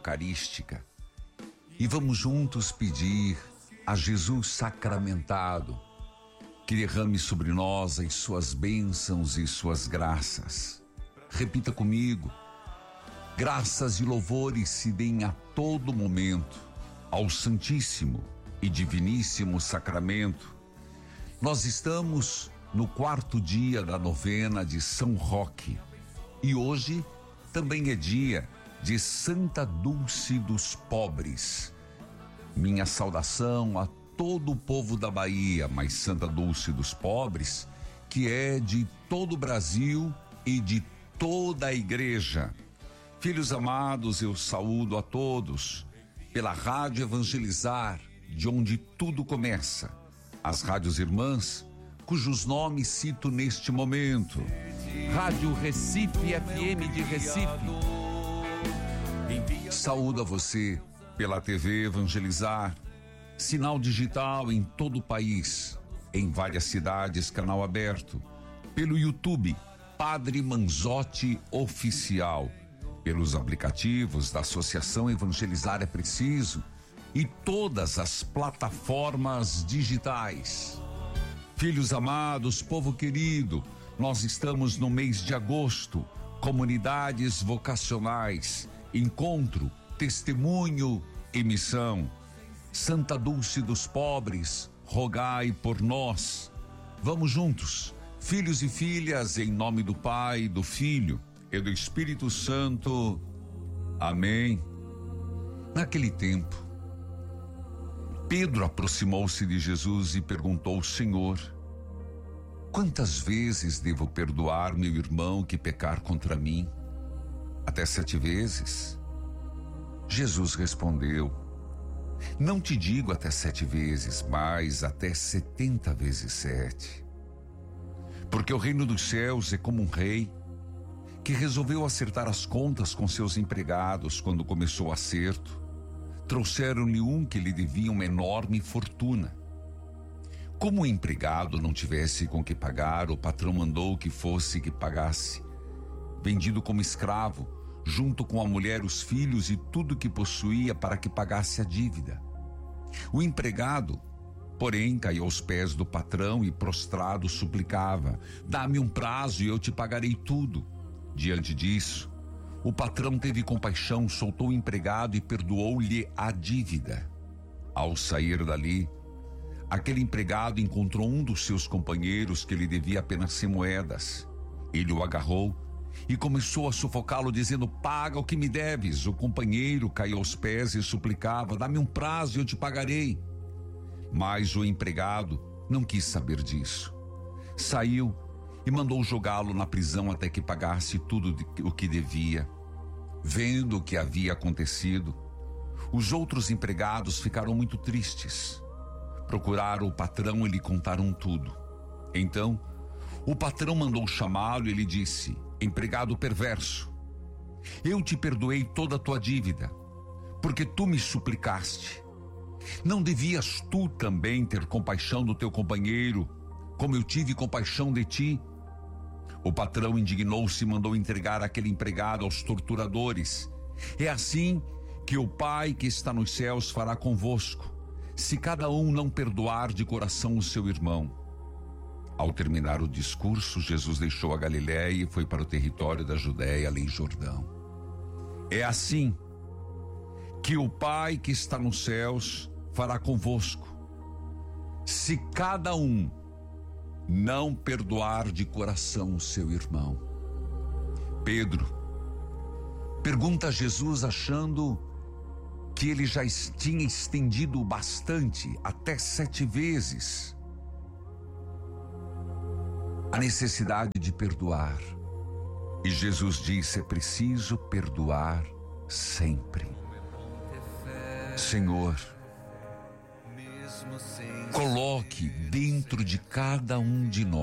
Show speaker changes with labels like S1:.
S1: eucarística e vamos juntos pedir a Jesus sacramentado que derrame sobre nós as suas bênçãos e suas graças. Repita comigo: graças e louvores se deem a todo momento ao Santíssimo e Diviníssimo Sacramento. Nós estamos no 4º dia da novena de São Roque e hoje também é dia de Santa Dulce dos Pobres. Minha saudação a todo o povo da Bahia, mas Santa Dulce dos Pobres, que é de todo o Brasil e de toda a igreja. Filhos amados, eu saúdo a todos pela Rádio Evangelizar, de onde tudo começa. As rádios irmãs, cujos nomes cito neste momento: Rádio Recife FM de Recife. Saúdo a você pela TV Evangelizar, sinal digital em todo o país, em várias cidades, canal aberto, pelo YouTube Padre Manzotti Oficial, pelos aplicativos da Associação Evangelizar é Preciso e todas as plataformas digitais. Filhos amados, povo querido, nós estamos no mês de agosto, comunidades vocacionais, encontro, testemunho e missão. Santa Dulce dos Pobres, rogai por nós. Vamos juntos, filhos e filhas, em nome do Pai, do Filho e do Espírito Santo. Amém. Naquele tempo, Pedro aproximou-se de Jesus e perguntou: Senhor, quantas vezes devo perdoar meu irmão que pecar contra mim? Até 7 vezes? Jesus respondeu: não te digo até 7 vezes, mas até 70 vezes 7. Porque o reino dos céus é como um rei que resolveu acertar as contas com seus empregados. Quando começou o acerto, trouxeram-lhe um que lhe devia uma enorme fortuna. Como o empregado não tivesse com que pagar, o patrão mandou que fosse que pagasse, vendido como escravo, junto com a mulher, os filhos e tudo que possuía, para que pagasse a dívida. O empregado, porém, caiu aos pés do patrão e, prostrado, suplicava: dá-me um prazo e eu te pagarei tudo. Diante disso, o patrão teve compaixão, soltou o empregado e perdoou-lhe a dívida. Ao sair dali, aquele empregado encontrou um dos seus companheiros que lhe devia apenas 100 moedas. Ele o agarrou e começou a sufocá-lo, dizendo: paga o que me deves. O companheiro caiu aos pés e suplicava: dá-me um prazo e eu te pagarei. Mas o empregado não quis saber disso. Saiu e mandou jogá-lo na prisão até que pagasse tudo o que devia. Vendo o que havia acontecido, os outros empregados ficaram muito tristes. Procuraram o patrão e lhe contaram tudo. Então, o patrão mandou chamá-lo e lhe disse: empregado perverso, eu te perdoei toda a tua dívida, porque tu me suplicaste. Não devias tu também ter compaixão do teu companheiro, como eu tive compaixão de ti? O patrão indignou-se e mandou entregar aquele empregado aos torturadores. É assim que o Pai que está nos céus fará convosco, se cada um não perdoar de coração o seu irmão. Ao terminar o discurso, Jesus deixou a Galiléia e foi para o território da Judéia, além Jordão. É assim que o Pai que está nos céus fará convosco, se cada um não perdoar de coração o seu irmão. Pedro pergunta a Jesus, achando que ele já tinha estendido bastante, até 7 vezes, a necessidade de perdoar. E Jesus disse: é preciso perdoar sempre. Senhor, coloque dentro de cada um de nós